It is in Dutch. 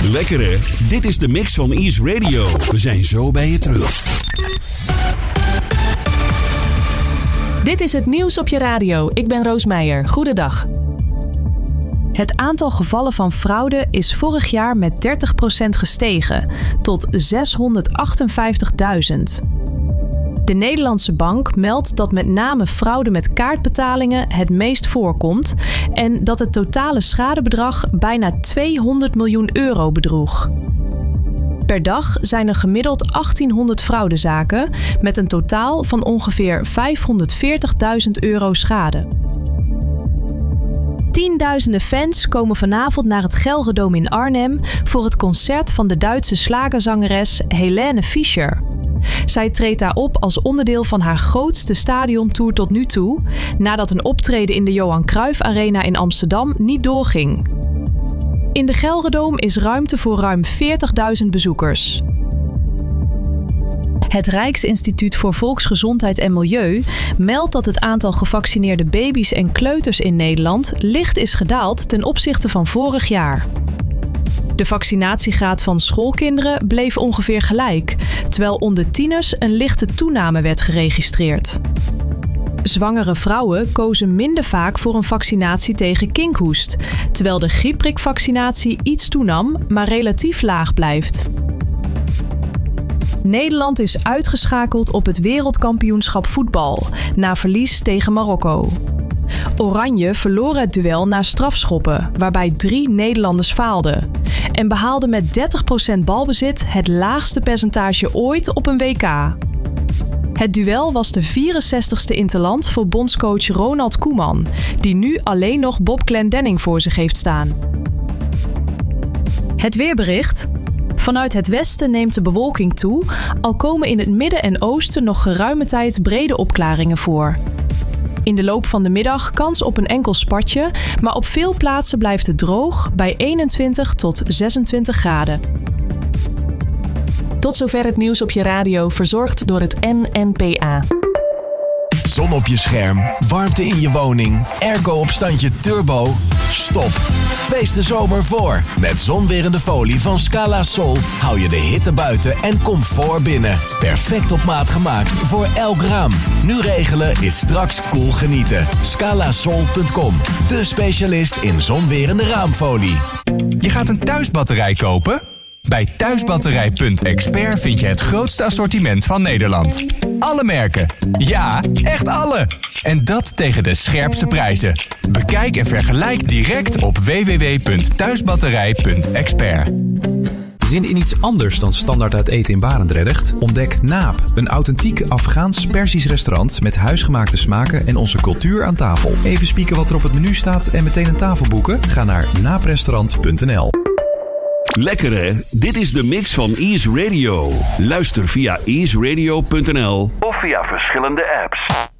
Lekker hè? Dit is de mix van Ease Radio. We zijn zo bij je terug. Dit is het nieuws op je radio. Ik ben Roos Meijer. Goedendag. Het aantal gevallen van fraude is vorig jaar met 30% gestegen, tot 658.000. De Nederlandse Bank meldt dat met name fraude met kaartbetalingen het meest voorkomt en dat het totale schadebedrag bijna 200 miljoen euro bedroeg. Per dag zijn er gemiddeld 1800 fraudezaken met een totaal van ongeveer 540.000 euro schade. Tienduizenden fans komen vanavond naar het Gelredome in Arnhem voor het concert van de Duitse slagerzangeres Helene Fischer. Zij treedt daar op als onderdeel van haar grootste stadiontour tot nu toe, nadat een optreden in de Johan Cruijff Arena in Amsterdam niet doorging. In de Gelredome is ruimte voor ruim 40.000 bezoekers. Het Rijksinstituut voor Volksgezondheid en Milieu meldt dat het aantal gevaccineerde baby's en kleuters in Nederland licht is gedaald ten opzichte van vorig jaar. De vaccinatiegraad van schoolkinderen bleef ongeveer gelijk, terwijl onder tieners een lichte toename werd geregistreerd. Zwangere vrouwen kozen minder vaak voor een vaccinatie tegen kinkhoest, terwijl de griepprikvaccinatie iets toenam, maar relatief laag blijft. Nederland is uitgeschakeld op het wereldkampioenschap voetbal, na verlies tegen Marokko. Oranje verloor het duel na strafschoppen, waarbij 3 Nederlanders faalden. En behaalde met 30% balbezit het laagste percentage ooit op een WK. Het duel was de 64ste interland voor bondscoach Ronald Koeman, die nu alleen nog Bob Clendenning voor zich heeft staan. Het weerbericht. Vanuit het westen neemt de bewolking toe, al komen in het midden en oosten nog geruime tijd brede opklaringen voor. In de loop van de middag kans op een enkel spatje, maar op veel plaatsen blijft het droog bij 21 tot 26 graden. Tot zover het nieuws op je radio, verzorgd door het NNPA. Zon op je scherm, warmte in je woning, airco op standje turbo. Stop. Wees de zomer voor. Met zonwerende folie van Scala Sol hou je de hitte buiten en comfort binnen. Perfect op maat gemaakt voor elk raam. Nu regelen is straks cool genieten. Scalasol.com, de specialist in zonwerende raamfolie. Je gaat een thuisbatterij kopen? Bij Thuisbatterij.expert vind je het grootste assortiment van Nederland. Alle merken. Ja, echt alle. En dat tegen de scherpste prijzen. Bekijk en vergelijk direct op www.thuisbatterij.expert. Zin in iets anders dan standaard uit eten in Barendrecht? Ontdek Naap, een authentiek Afghaans-Persisch restaurant met huisgemaakte smaken en onze cultuur aan tafel. Even spieken wat er op het menu staat en meteen een tafel boeken? Ga naar naaprestaurant.nl. Lekker hè? Dit is de mix van Ease Radio. Luister via easeradio.nl of via verschillende apps.